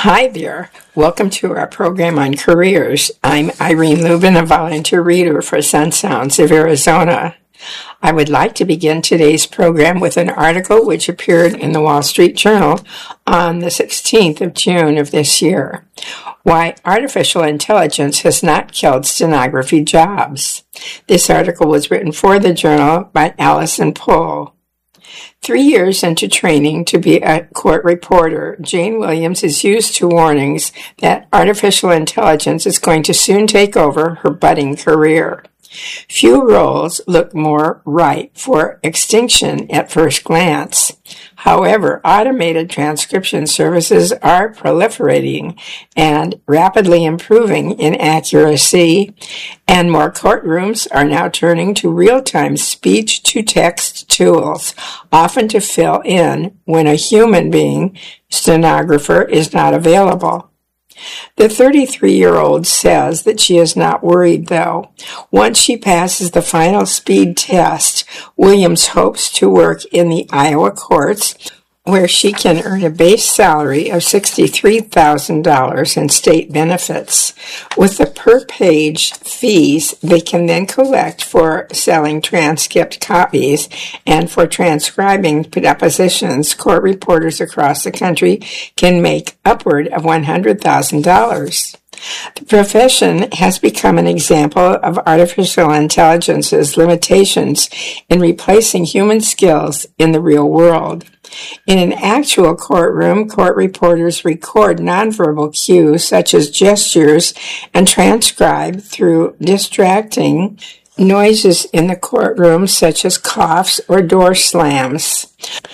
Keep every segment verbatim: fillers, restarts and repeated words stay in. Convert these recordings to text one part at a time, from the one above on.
Hi there. Welcome to our program on careers. I'm Irene Lubin, a volunteer reader for Sun Sounds of Arizona. I would like to begin today's program with an article which appeared in the Wall Street Journal on the sixteenth of June of this year. Why artificial intelligence has not killed stenography jobs. This article was written for the Journal by Allison Pohl. Three years into training to be a court reporter, Jane Williams is used to warnings that artificial intelligence is going to soon take over her budding career. Few roles look more ripe for extinction at first glance. However, automated transcription services are proliferating and rapidly improving in accuracy, and more courtrooms are now turning to real-time speech-to-text tools, often to fill in when a human being, stenographer, is not available. The thirty-three-year-old says that she is not worried, though. Once she passes the final speed test, Williams hopes to work in the Iowa courts, where she can earn a base salary of sixty-three thousand dollars in state benefits. With the per-page fees they can then collect for selling transcript copies and for transcribing depositions, court reporters across the country can make upward of one hundred thousand dollars. The profession has become an example of artificial intelligence's limitations in replacing human skills in the real world. In an actual courtroom, court reporters record nonverbal cues such as gestures and transcribe through distracting noises in the courtroom such as coughs or door slams.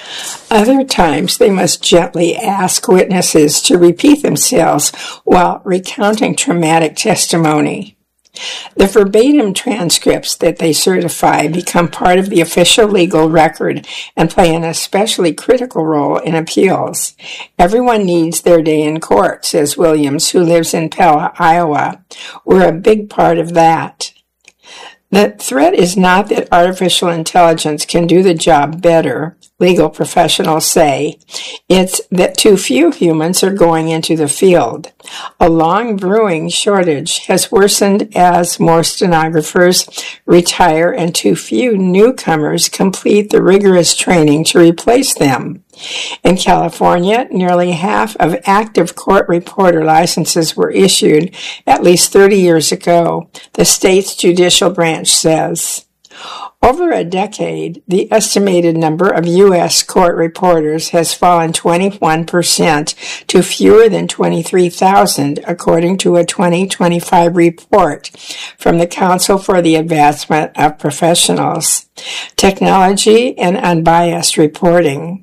Other times they must gently ask witnesses to repeat themselves while recounting traumatic testimony. The verbatim transcripts that they certify become part of the official legal record and play an especially critical role in appeals. Everyone needs their day in court, says Williams, who lives in Pella, Iowa. We're a big part of that. The threat is not that artificial intelligence can do the job better, legal professionals say. It's that too few humans are going into the field. A long brewing shortage has worsened as more stenographers retire and too few newcomers complete the rigorous training to replace them. In California, nearly half of active court reporter licenses were issued at least thirty years ago, the state's judicial branch says. Over a decade, the estimated number of U S court reporters has fallen twenty-one percent to fewer than twenty-three thousand, according to a twenty twenty-five report from the Council for the Advancement of Professionals. Technology and unbiased reporting.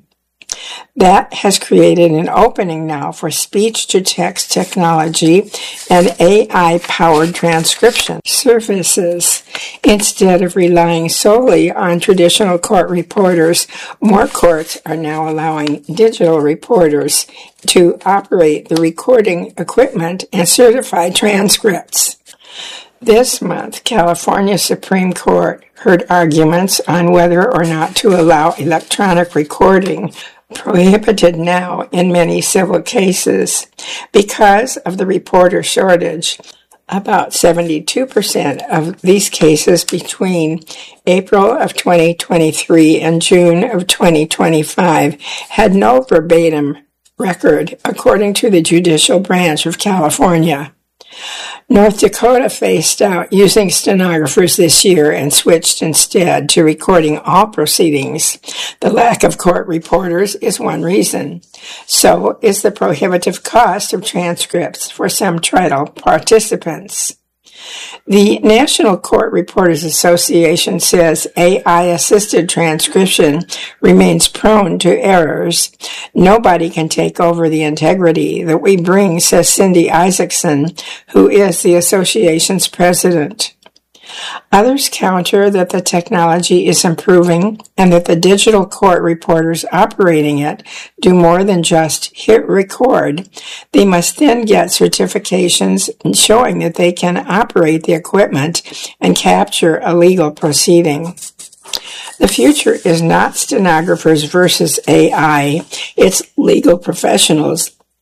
That has created an opening now for speech-to-text technology and A I-powered transcription services. Instead of relying solely on traditional court reporters, more courts are now allowing digital reporters to operate the recording equipment and certify transcripts. This month, California Supreme Court heard arguments on whether or not to allow electronic recording, prohibited now in many civil cases. Because of the reporter shortage, about seventy-two percent of these cases between April of twenty twenty-three and June of twenty twenty-five had no verbatim record, according to the judicial branch of California. North Dakota phased out using stenographers this year and switched instead to recording all proceedings. The lack of court reporters is one reason. So is the prohibitive cost of transcripts for some trial participants. The National Court Reporters Association says A I-assisted transcription remains prone to errors. Nobody can take over the integrity that we bring, says Cindy Isaacson, who is the association's president. Others counter that the technology is improving and that the digital court reporters operating it do more than just hit record. They must then get certifications showing that they can operate the equipment and capture a legal proceeding. The future is not stenographers versus A I. It's legal professionals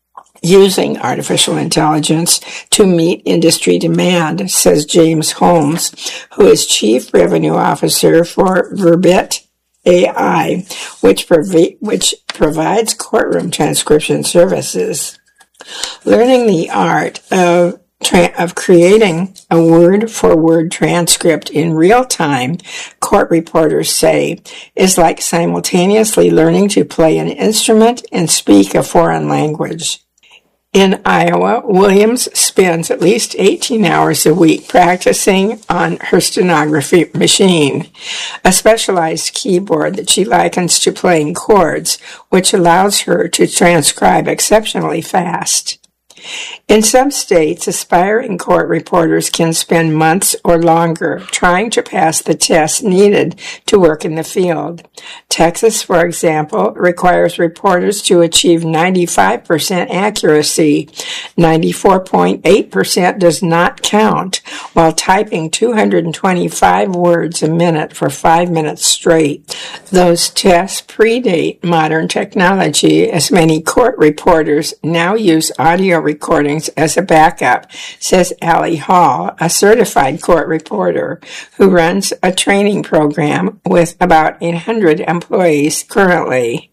using artificial intelligence to meet industry demand, says James Holmes, who is Chief Revenue Officer for Verbit A I, which, provi- which provides courtroom transcription services. Learning the art of Tra- of creating a word-for-word transcript in real time, court reporters say, is like simultaneously learning to play an instrument and speak a foreign language. In Iowa, Williams spends at least eighteen hours a week practicing on her stenography machine, a specialized keyboard that she likens to playing chords, which allows her to transcribe exceptionally fast. In some states, aspiring court reporters can spend months or longer trying to pass the tests needed to work in the field. Texas, for example, requires reporters to achieve ninety-five percent accuracy. ninety-four point eight percent does not count, while typing two hundred twenty-five words a minute for five minutes straight. Those tests predate modern technology, as many court reporters now use audio recordings as a backup, says Allie Hall, a certified court reporter who runs a training program with about one hundred employees currently.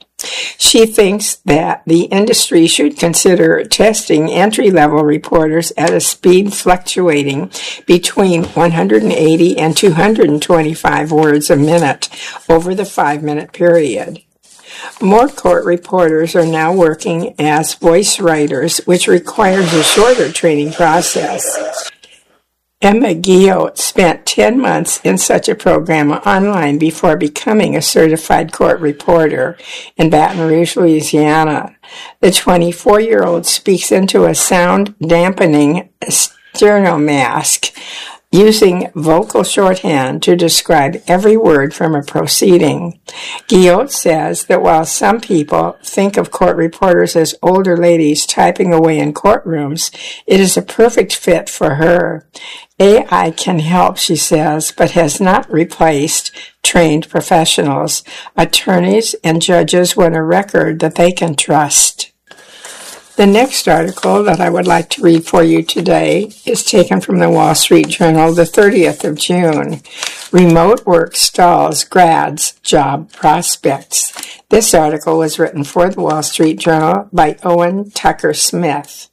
She thinks that the industry should consider testing entry-level reporters at a speed fluctuating between one hundred eighty and two hundred twenty-five words a minute over the five-minute period. More court reporters are now working as voice writers, which requires a shorter training process. Emma Guillot spent ten months in such a program online before becoming a certified court reporter in Baton Rouge, Louisiana. The twenty-four-year-old speaks into a sound-dampening stereo mask, using vocal shorthand to describe every word from a proceeding. Guillot says that while some people think of court reporters as older ladies typing away in courtrooms, it is a perfect fit for her. A I can help, she says, but has not replaced trained professionals. Attorneys and judges want a record that they can trust. The next article that I would like to read for you today is taken from the Wall Street Journal, the thirtieth of June. Remote work stalls grads' job prospects. This article was written for the Wall Street Journal by Owen Tucker Smith.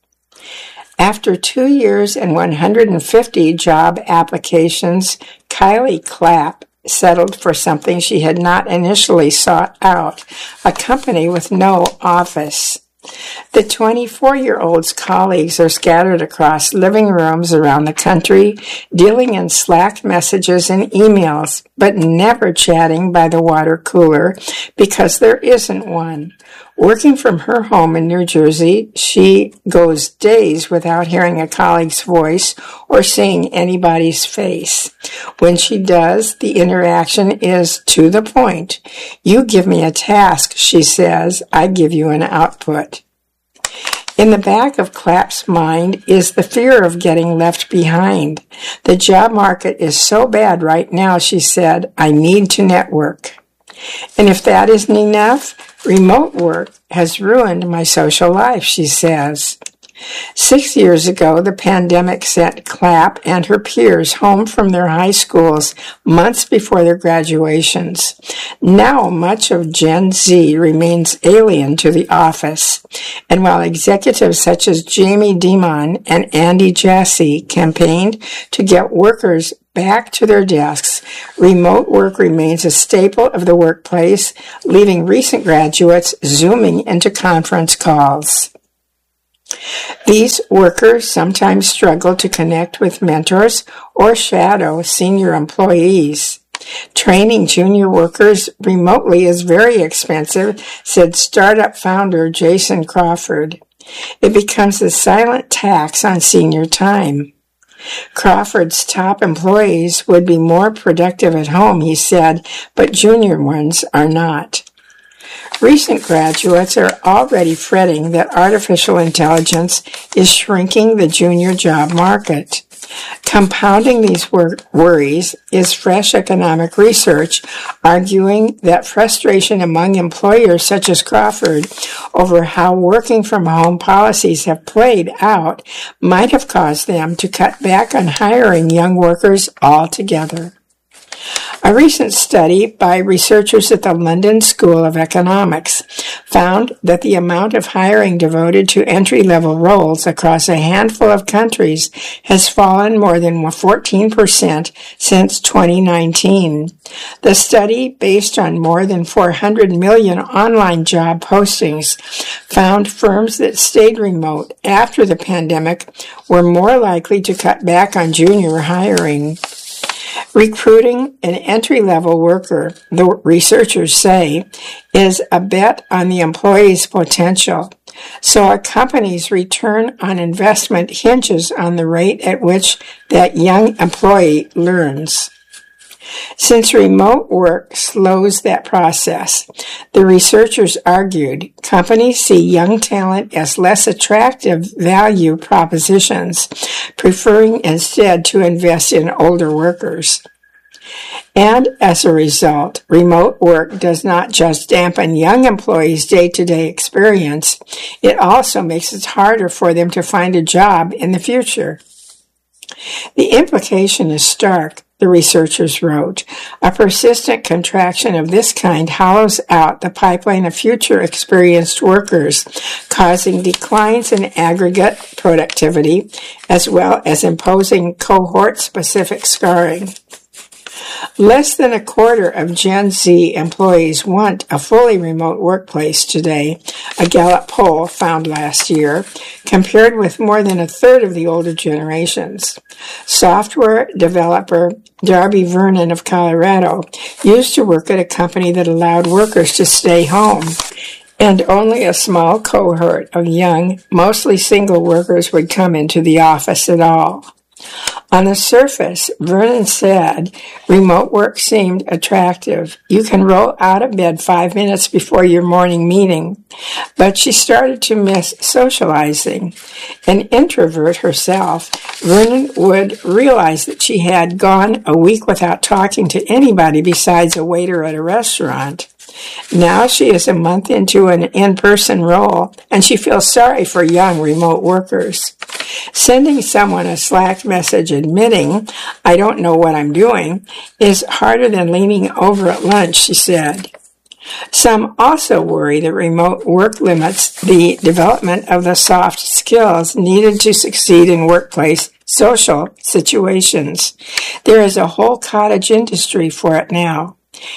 After two years and one hundred fifty job applications, Kylie Clapp settled for something she had not initially sought out, a company with no office. The twenty-four-year-old's colleagues are scattered across living rooms around the country, dealing in Slack messages and emails, but never chatting by the water cooler because there isn't one. Working from her home in New Jersey, she goes days without hearing a colleague's voice or seeing anybody's face. When she does, the interaction is to the point. You give me a task, she says, I give you an output. In the back of Clapp's mind is the fear of getting left behind. The job market is so bad right now, she said, I need to network. And if that isn't enough, remote work has ruined my social life, she says. Six years ago, the pandemic sent Clapp and her peers home from their high schools months before their graduations. Now, much of Gen Z remains alien to the office. And while executives such as Jamie Dimon and Andy Jassy campaigned to get workers back to their desks, remote work remains a staple of the workplace, leaving recent graduates zooming into conference calls. These workers sometimes struggle to connect with mentors or shadow senior employees. Training junior workers remotely is very expensive, said startup founder Jason Crawford. It becomes a silent tax on senior time. Crawford's top employees would be more productive at home, he said, but junior ones are not. Recent graduates are already fretting that artificial intelligence is shrinking the junior job market. Compounding these wor- worries is fresh economic research arguing that frustration among employers such as Crawford over how working from home policies have played out might have caused them to cut back on hiring young workers altogether. A recent study by researchers at the London School of Economics found that the amount of hiring devoted to entry-level roles across a handful of countries has fallen more than fourteen percent since twenty nineteen. The study, based on more than four hundred million online job postings, found firms that stayed remote after the pandemic were more likely to cut back on junior hiring. Recruiting an entry-level worker, the researchers say, is a bet on the employee's potential. So a company's return on investment hinges on the rate at which that young employee learns. Since remote work slows that process, the researchers argued companies see young talent as less attractive value propositions, preferring instead to invest in older workers. And as a result, remote work does not just dampen young employees' day-to-day experience, it also makes it harder for them to find a job in the future. The implication is stark, the researchers wrote. A persistent contraction of this kind hollows out the pipeline of future experienced workers, causing declines in aggregate productivity, as well as imposing cohort-specific scarring. Less than a quarter of Gen Z employees want a fully remote workplace today, a Gallup poll found last year, compared with more than a third of the older generations. Software developer Darby Vernon of Colorado used to work at a company that allowed workers to stay home, and only a small cohort of young, mostly single workers would come into the office at all. On the surface, Vernon said, remote work seemed attractive. You can roll out of bed five minutes before your morning meeting. But she started to miss socializing. An introvert herself, Vernon would realize that she had gone a week without talking to anybody besides a waiter at a restaurant. Now she is a month into an in-person role, and she feels sorry for young remote workers. Sending someone a Slack message admitting, I don't know what I'm doing, is harder than leaning over at lunch, she said. Some also worry that remote work limits the development of the soft skills needed to succeed in workplace social situations. There is a whole cottage industry for it now.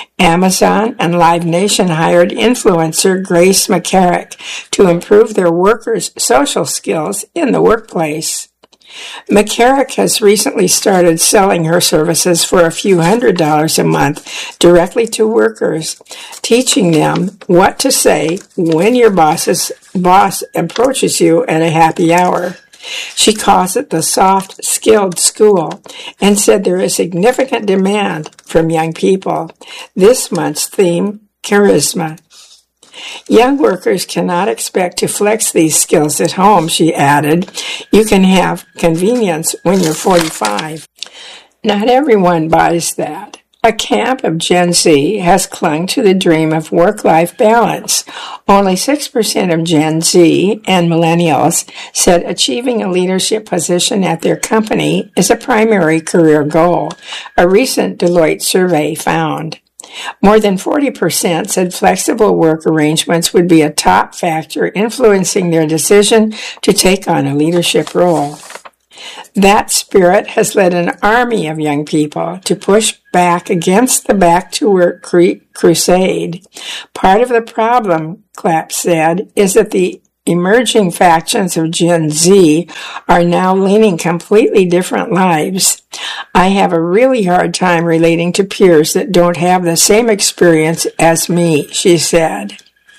Amazon and Live Nation hired influencer Grace McCarrick to improve their workers' social skills in the workplace. McCarrick has recently started selling her services for a few hundred dollars a month directly to workers, teaching them what to say when your boss's boss approaches you at a happy hour. She calls it the soft skilled school and said there is significant demand from young people. This month's theme, charisma. Young workers cannot expect to flex these skills at home, she added. You can have convenience when you're forty-five. Not everyone buys that. A camp of Gen Z has clung to the dream of work-life balance. Only six percent of Gen Z and millennials said achieving a leadership position at their company is a primary career goal, a recent Deloitte survey found. More than forty percent said flexible work arrangements would be a top factor influencing their decision to take on a leadership role. That spirit has led an army of young people to push back against the back-to-work cre- crusade. Part of the problem, Clapp said, is that the emerging factions of Gen Z are now leading completely different lives. I have a really hard time relating to peers that don't have the same experience as me, she said.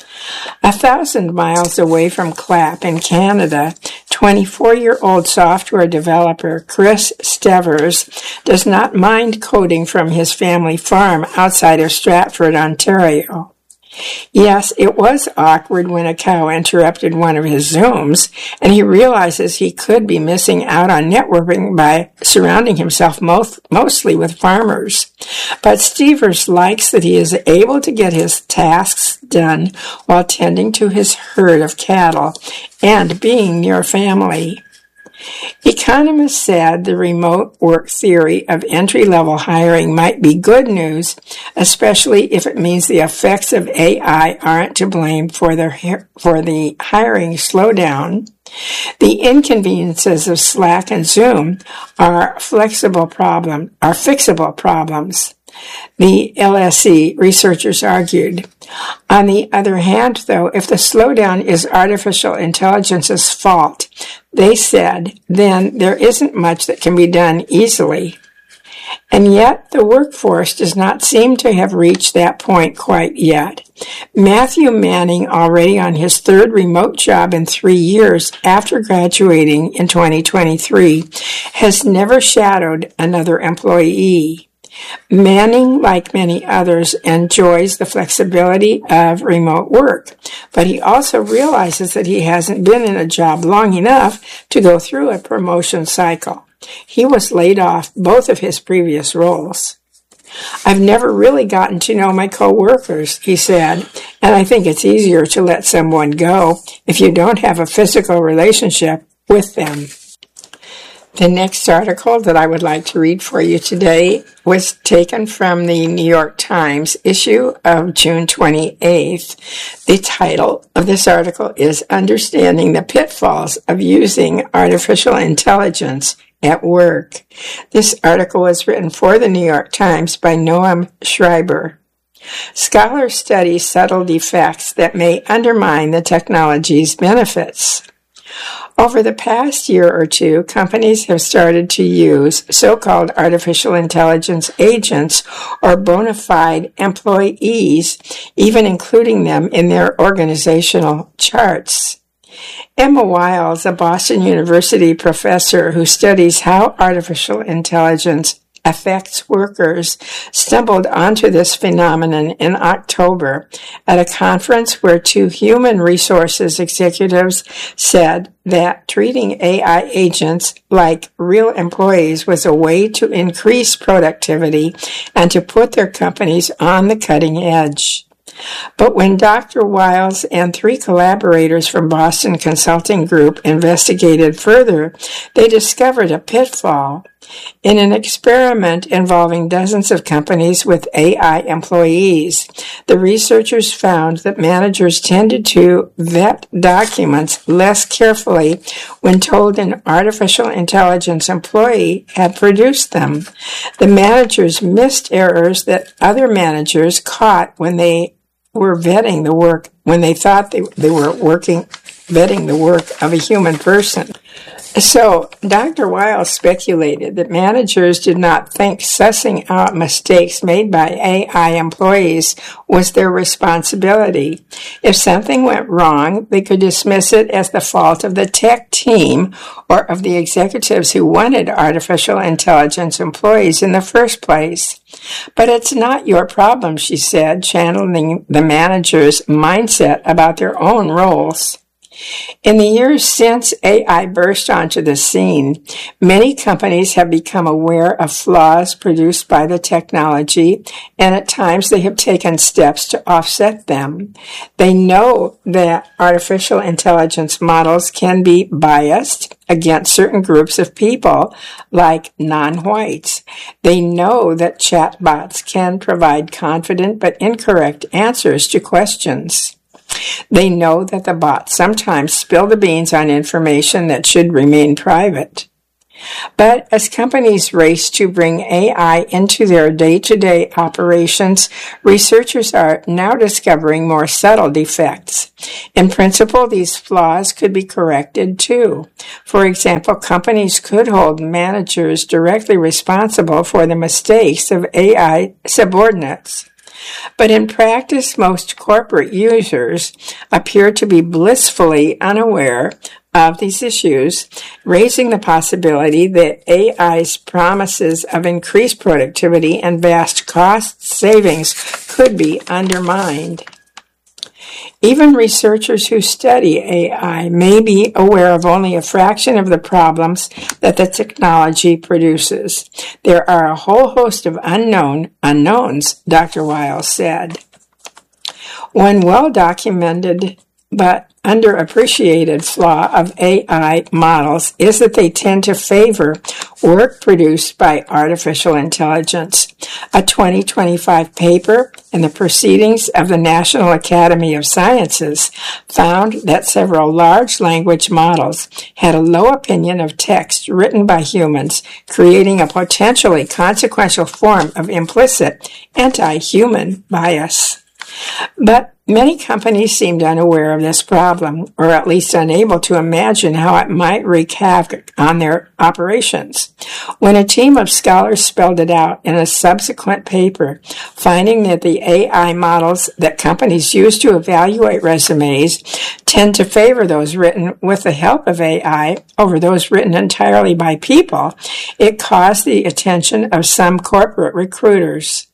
A thousand miles away from Clapp in Canada, twenty-four-year-old software developer Chris Stevers does not mind coding from his family farm outside of Stratford, Ontario. Yes, it was awkward when a cow interrupted one of his Zooms, and he realizes he could be missing out on networking by surrounding himself most, mostly with farmers. But Stevers likes that he is able to get his tasks done while tending to his herd of cattle and being near family. Economists said the remote work theory of entry-level hiring might be good news, especially if it means the effects of A I aren't to blame for the, for the hiring slowdown. The inconveniences of Slack and Zoom are flexible problem, are fixable problems, the L S E researchers argued. On the other hand, though, if the slowdown is artificial intelligence's fault, they said, then there isn't much that can be done easily. And yet, the workforce does not seem to have reached that point quite yet. Matthew Manning, already on his third remote job in three years after graduating in twenty twenty-three, has never shadowed another employee. Manning, like many others, enjoys the flexibility of remote work, but he also realizes that he hasn't been in a job long enough to go through a promotion cycle. He was laid off both of his previous roles. I've never really gotten to know my coworkers, he said, and I think it's easier to let someone go if you don't have a physical relationship with them. The next article that I would like to read for you today was taken from the New York Times issue of June twenty-eighth. The title of this article is Understanding the Pitfalls of Using Artificial Intelligence at Work. This article was written for the New York Times by Noam Schreiber. Scholars study subtle defects that may undermine the technology's benefits. Over the past year or two, companies have started to use so-called artificial intelligence agents or bona fide employees, even including them in their organizational charts. Emma Wiles, a Boston University professor who studies how artificial intelligence affects workers, stumbled onto this phenomenon in October at a conference where two human resources executives said that treating A I agents like real employees was a way to increase productivity and to put their companies on the cutting edge. But when Doctor Wiles and three collaborators from Boston Consulting Group investigated further, they discovered a pitfall. In an experiment involving dozens of companies with A I employees, the researchers found that managers tended to vet documents less carefully when told an artificial intelligence employee had produced them. The managers missed errors that other managers caught when they were vetting the work, when they thought they, they were working, vetting the work of a human person. So, Doctor Wiles speculated that managers did not think sussing out mistakes made by A I employees was their responsibility. If something went wrong, they could dismiss it as the fault of the tech team or of the executives who wanted artificial intelligence employees in the first place. But it's not your problem, she said, channeling the manager's mindset about their own roles. In the years since A I burst onto the scene, many companies have become aware of flaws produced by the technology, and at times they have taken steps to offset them. They know that artificial intelligence models can be biased against certain groups of people, like non-whites. They know that chatbots can provide confident but incorrect answers to questions. They know that the bots sometimes spill the beans on information that should remain private. But as companies race to bring A I into their day-to-day operations, researchers are now discovering more subtle defects. In principle, these flaws could be corrected too. For example, companies could hold managers directly responsible for the mistakes of A I subordinates. But in practice, most corporate users appear to be blissfully unaware of these issues, raising the possibility that A I's promises of increased productivity and vast cost savings could be undermined. Even researchers who study A I may be aware of only a fraction of the problems that the technology produces. There are a whole host of unknown unknowns, Doctor Wiles said. One well-documented but underappreciated flaw of A I models is that they tend to favor work produced by artificial intelligence. A twenty twenty-five paper in the Proceedings of the National Academy of Sciences found that several large language models had a low opinion of text written by humans, creating a potentially consequential form of implicit anti-human bias. But many companies seemed unaware of this problem, or at least unable to imagine how it might wreak havoc on their operations. When a team of scholars spelled it out in a subsequent paper, finding that the A I models that companies use to evaluate resumes tend to favor those written with the help of A I over those written entirely by people, it caused the attention of some corporate recruiters.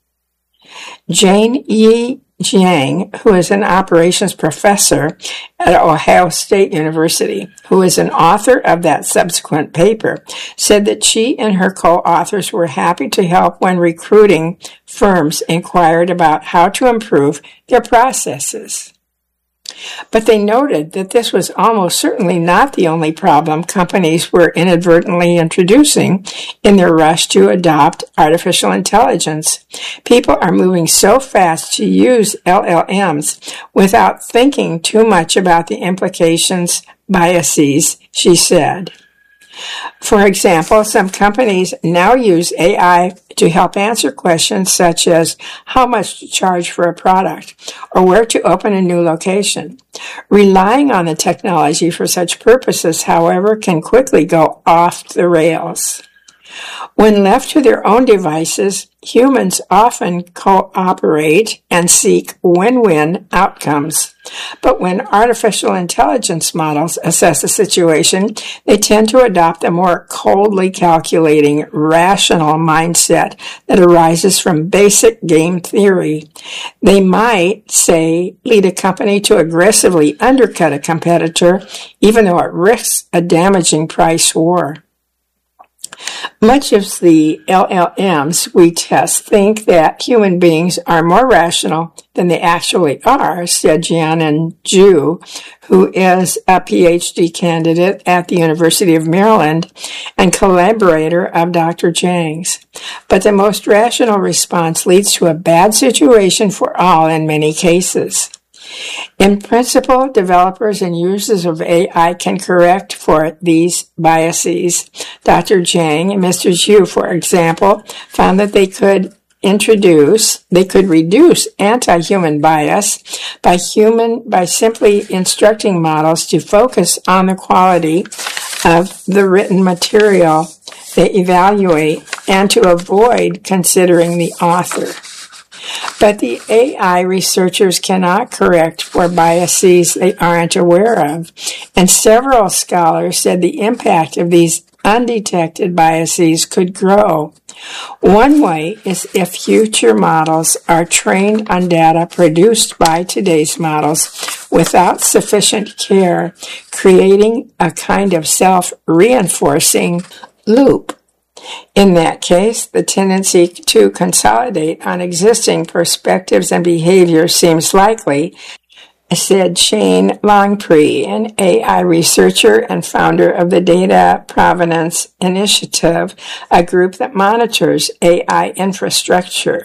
Jane Yi Jiang, who is an operations professor at Ohio State University, who is an author of that subsequent paper, said that she and her co-authors were happy to help when recruiting firms inquired about how to improve their processes. But they noted that this was almost certainly not the only problem companies were inadvertently introducing in their rush to adopt artificial intelligence. People are moving so fast to use L L Ms without thinking too much about the implications, biases, she said. For example, some companies now use A I to help answer questions such as how much to charge for a product or where to open a new location. Relying on the technology for such purposes, however, can quickly go off the rails. When left to their own devices, humans often cooperate and seek win-win outcomes. But when artificial intelligence models assess a situation, they tend to adopt a more coldly calculating, rational mindset that arises from basic game theory. They might, say, lead a company to aggressively undercut a competitor, even though it risks a damaging price war. Much of the L L Ms we test think that human beings are more rational than they actually are, said Jianan Zhu, who is a P H D candidate at the University of Maryland and collaborator of Doctor Zhang's. But the most rational response leads to a bad situation for all in many cases. In principle, developers and users of A I can correct for these biases. Doctor Zhang and Mister Zhu, for example, found that they could introduce, they could reduce anti-human bias by human, by simply instructing models to focus on the quality of the written material they evaluate and to avoid considering the author. But the A I researchers cannot correct for biases they aren't aware of, and several scholars said the impact of these undetected biases could grow. One way is if future models are trained on data produced by today's models without sufficient care, creating a kind of self-reinforcing loop. In that case, the tendency to consolidate on existing perspectives and behaviors seems likely, said Shane Longpre, an A I researcher and founder of the Data Provenance Initiative, a group that monitors A I infrastructure.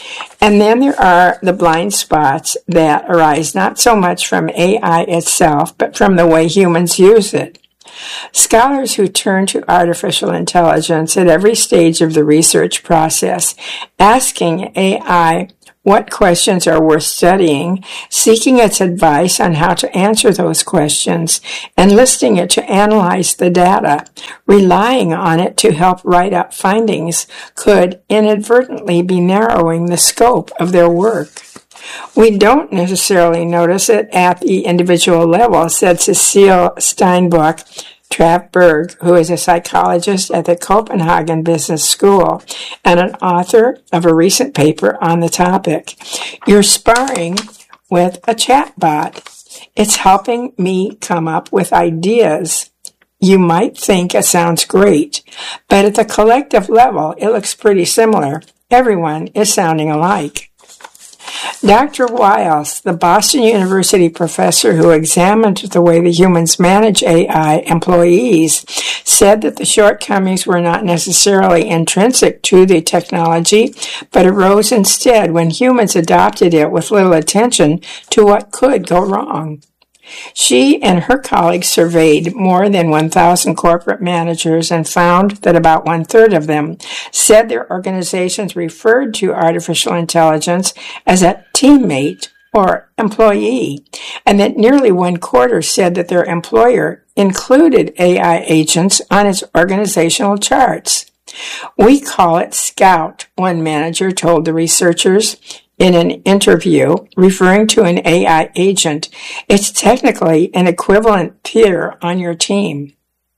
And then there are the blind spots that arise not so much from A I itself, but from the way humans use it. Scholars who turn to artificial intelligence at every stage of the research process, asking A I what questions are worth studying, seeking its advice on how to answer those questions, and listing it to analyze the data, relying on it to help write up findings, could inadvertently be narrowing the scope of their work. We don't necessarily notice it at the individual level, said Cecile Steinbuch Trapp-Berg, who is a psychologist at the Copenhagen Business School and an author of a recent paper on the topic. You're sparring with a chatbot. It's helping me come up with ideas. You might think it sounds great, but at the collective level, it looks pretty similar. Everyone is sounding alike. Doctor Wiles, the Boston University professor who examined the way the humans manage A I employees, said that the shortcomings were not necessarily intrinsic to the technology, but arose instead when humans adopted it with little attention to what could go wrong. She and her colleagues surveyed more than one thousand corporate managers and found that about one-third of them said their organizations referred to artificial intelligence as a teammate or employee, and that nearly one-quarter said that their employer included A I agents on its organizational charts. We call it Scout, one manager told the researchers in an interview, referring to an A I agent. It's technically an equivalent peer on your team.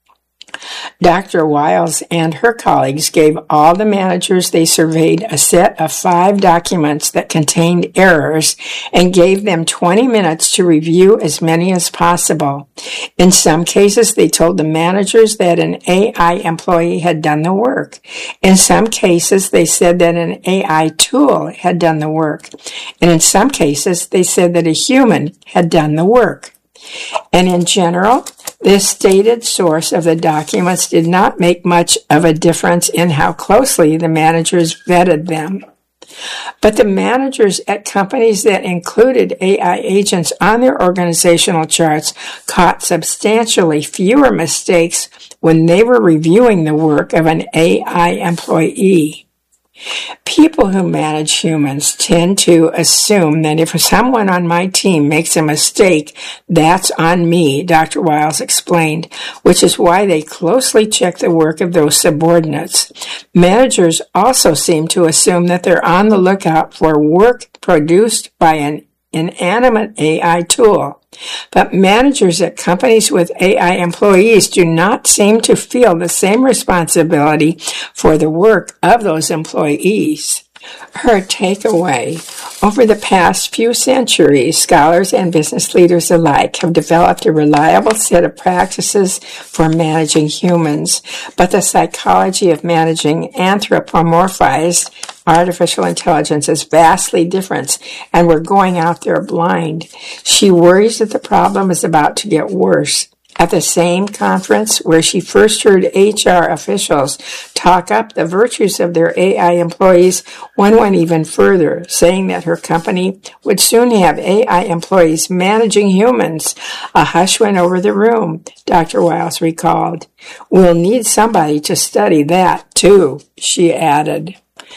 Doctor Wiles and her colleagues gave all the managers they surveyed a set of five documents that contained errors and gave them twenty minutes to review as many as possible. In some cases, they told the managers that an A I employee had done the work. In some cases, they said that an A I tool had done the work. And in some cases, they said that a human had done the work. And in general, this stated source of the documents did not make much of a difference in how closely the managers vetted them. But the managers at companies that included A I agents on their organizational charts caught substantially fewer mistakes when they were reviewing the work of an A I employee. People who manage humans tend to assume that if someone on my team makes a mistake, that's on me, Doctor Wiles explained, which is why they closely check the work of those subordinates. Managers also seem to assume that they're on the lookout for work produced by an inanimate A I tool. But managers at companies with A I employees do not seem to feel the same responsibility for the work of those employees. Her takeaway: over the past few centuries, scholars and business leaders alike have developed a reliable set of practices for managing humans, but the psychology of managing anthropomorphized artificial intelligence is vastly different, and we're going out there blind. She worries that the problem is about to get worse. At the same conference where she first heard H R officials talk up the virtues of their A I employees, one went even further, saying that her company would soon have A I employees managing humans. A hush went over the room, Doctor Wiles recalled. We'll need somebody to study that, too, she added.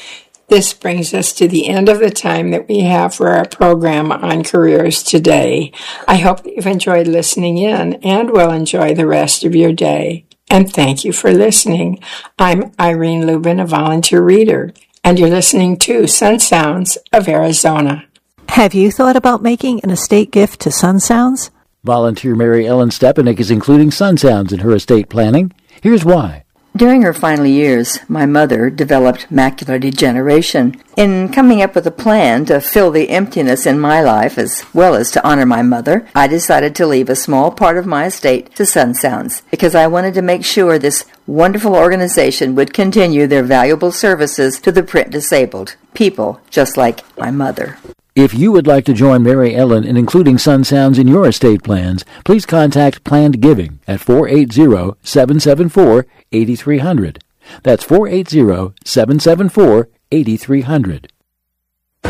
This brings us to the end of the time that we have for our program on careers today. I hope you've enjoyed listening in and will enjoy the rest of your day. And thank you for listening. I'm Irene Lubin, a volunteer reader, and you're listening to Sun Sounds of Arizona. Have you thought about making an estate gift to Sun Sounds? Volunteer Mary Ellen Stepanek is including Sun Sounds in her estate planning. Here's why. During her final years, my mother developed macular degeneration. In coming up with a plan to fill the emptiness in my life as well as to honor my mother, I decided to leave a small part of my estate to Sun Sounds because I wanted to make sure this wonderful organization would continue their valuable services to the print disabled, people just like my mother. If you would like to join Mary Ellen in including Sun Sounds in your estate plans, please contact Planned Giving at four eight zero, seven seven four, eight three zero zero. That's four eight zero, seven seven four, eight three zero zero.